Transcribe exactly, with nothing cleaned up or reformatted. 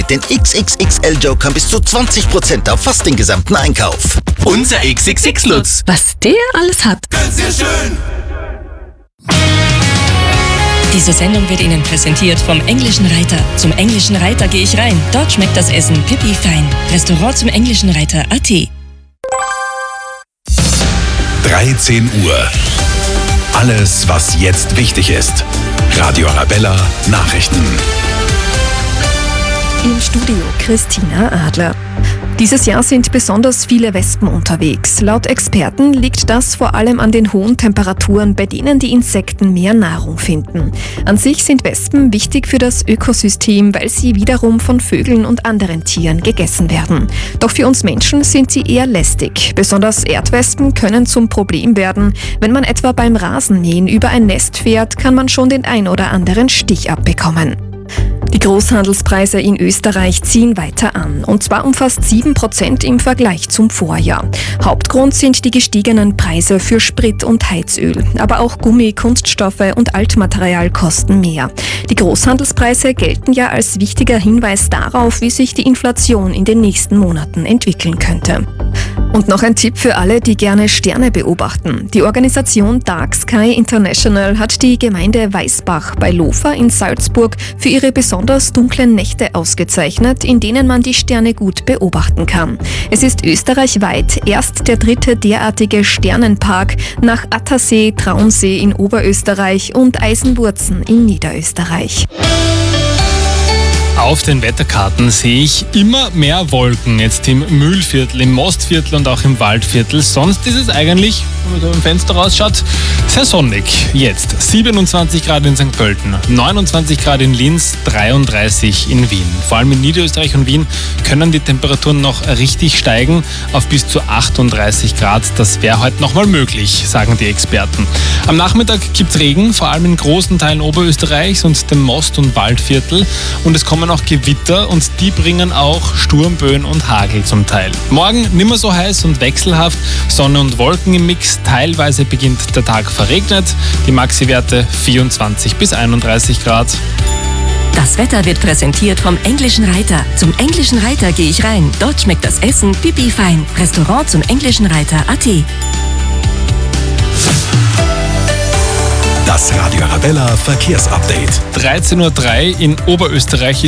mit den X X X L-Jokern bis zu zwanzig Prozent auf fast den gesamten Einkauf. Unser X X X-Lutz. Was der alles hat. Ganz sehr schön. Diese Sendung wird Ihnen präsentiert vom Englischen Reiter. Zum Englischen Reiter gehe ich rein. Dort schmeckt das Essen pipi fein. Restaurant zum Englischen Reiter Punkt A T. dreizehn Uhr. Alles, was jetzt wichtig ist. Radio Arabella Nachrichten. Im Studio Christina Adler. Dieses Jahr sind besonders viele Wespen unterwegs. Laut Experten liegt das vor allem an den hohen Temperaturen, bei denen die Insekten mehr Nahrung finden. An sich sind Wespen wichtig für das Ökosystem, weil sie wiederum von Vögeln und anderen Tieren gegessen werden. Doch für uns Menschen sind sie eher lästig. Besonders Erdwespen können zum Problem werden. Wenn man etwa beim Rasenmähen über ein Nest fährt, kann man schon den ein oder anderen Stich abbekommen. Die Großhandelspreise in Österreich ziehen weiter an, und zwar um fast sieben Prozent im Vergleich zum Vorjahr. Hauptgrund sind die gestiegenen Preise für Sprit und Heizöl. Aber auch Gummi, Kunststoffe und Altmaterial kosten mehr. Die Großhandelspreise gelten ja als wichtiger Hinweis darauf, wie sich die Inflation in den nächsten Monaten entwickeln könnte. Und noch ein Tipp für alle, die gerne Sterne beobachten. Die Organisation Dark Sky International hat die Gemeinde Weißbach bei Lofa in Salzburg für ihre besonders dunklen Nächte ausgezeichnet, in denen man die Sterne gut beobachten kann. Es ist österreichweit erst der dritte derartige Sternenpark nach Attersee, Traunsee in Oberösterreich und Eisenwurzen in Niederösterreich. Auf den Wetterkarten sehe ich immer mehr Wolken. Jetzt im Mühlviertel, im Mostviertel und auch im Waldviertel. Sonst ist es eigentlich, wenn man so im Fenster rausschaut, sehr sonnig. Jetzt siebenundzwanzig Grad in Sankt Pölten, neunundzwanzig Grad in Linz, dreiunddreißig in Wien. Vor allem in Niederösterreich und Wien können die Temperaturen noch richtig steigen auf bis zu achtunddreißig Grad. Das wäre heute nochmal möglich, sagen die Experten. Am Nachmittag gibt es Regen, vor allem in großen Teilen Oberösterreichs und dem Most- und Waldviertel. Und es kommen auch Gewitter, und die bringen auch Sturmböen und Hagel zum Teil. Morgen nimmer so heiß und wechselhaft, Sonne und Wolken im Mix. Teilweise beginnt der Tag verregnet. Die Maxi-Werte vierundzwanzig bis einunddreißig Grad. Das Wetter wird präsentiert vom Englischen Reiter. Zum Englischen Reiter gehe ich rein. Dort schmeckt das Essen pipi fein. Restaurant zum Englischen Reiter Punkt A T. Das Radio Arabella Verkehrsupdate. dreizehn Uhr drei in Oberösterreich